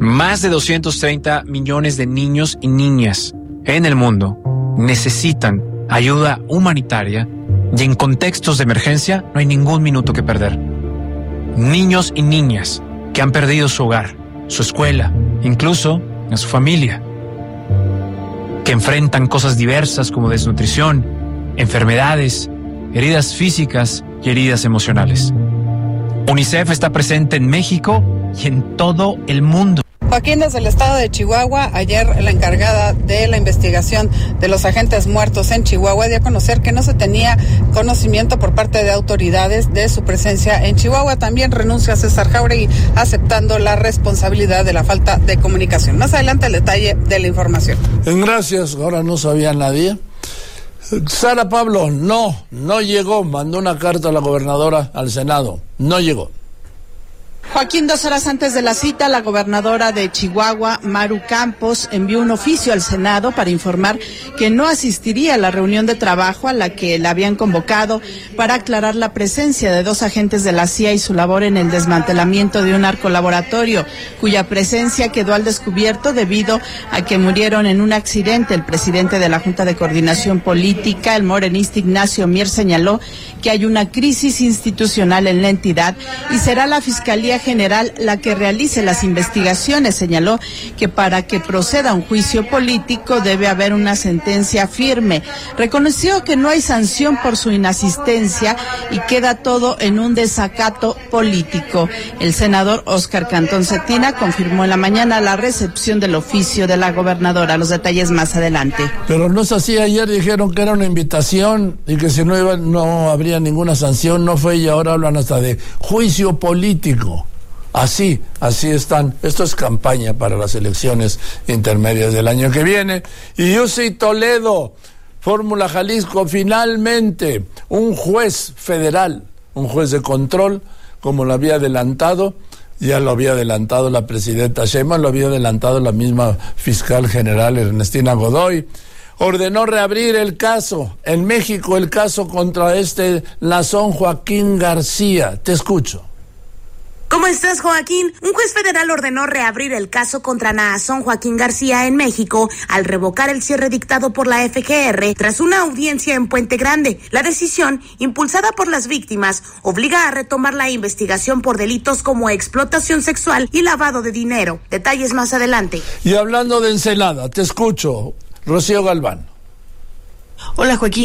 Más de 230 millones de niños y niñas en el mundo necesitan ayuda humanitaria y en contextos de emergencia no hay ningún minuto que perder. Niños y niñas que han perdido su hogar, su escuela, incluso a su familia, que enfrentan cosas diversas como desnutrición, enfermedades, heridas físicas y heridas emocionales. UNICEF está presente en México y en todo el mundo. Joaquín, desde el estado de Chihuahua, ayer la encargada de la investigación de los agentes muertos en Chihuahua dio a conocer que no se tenía conocimiento por parte de autoridades de su presencia en Chihuahua. También renuncia César Jáuregui aceptando la responsabilidad de la falta de comunicación. Más adelante el detalle de la información. Gracias, ahora no sabía nadie. Sara Pablo, no llegó, mandó una carta a la gobernadora al Senado, no llegó. Joaquín, 2 horas antes de la cita, la gobernadora de Chihuahua, Maru Campos, envió un oficio al Senado para informar que no asistiría a la reunión de trabajo a la que la habían convocado para aclarar la presencia de 2 agentes de la CIA y su labor en el desmantelamiento de un narcolaboratorio, cuya presencia quedó al descubierto debido a que murieron en un accidente. El presidente de la Junta de Coordinación Política, el morenista Ignacio Mier, señaló que hay una crisis institucional en la entidad y será la Fiscalía General la que realice las investigaciones. Señaló que para que proceda un juicio político debe haber una sentencia firme. Reconoció que no hay sanción por su inasistencia y queda todo en un desacato político. El senador Óscar Cantón Cetina confirmó en la mañana la recepción del oficio de la gobernadora. Los detalles más adelante. Pero no es así, ayer dijeron que era una invitación y que si no habría ninguna sanción, no fue, y ahora hablan hasta de juicio político. Así están. Esto es campaña para las elecciones intermedias del año que viene. Y UCI Toledo, Fórmula Jalisco, finalmente un juez federal, un juez de control, como lo había adelantado, ya lo había adelantado la presidenta Sheinbaum, lo había adelantado la misma fiscal general Ernestina Godoy, ordenó reabrir el caso en México, el caso contra Naasón Joaquín García. Te escucho. ¿Cómo estás, Joaquín? Un juez federal ordenó reabrir el caso contra Naasón Joaquín García en México al revocar el cierre dictado por la FGR tras una audiencia en Puente Grande. La decisión, impulsada por las víctimas, obliga a retomar la investigación por delitos como explotación sexual y lavado de dinero. Detalles más adelante. Y hablando de Ensenada, te escucho, Rocío Galván. Hola, Joaquín.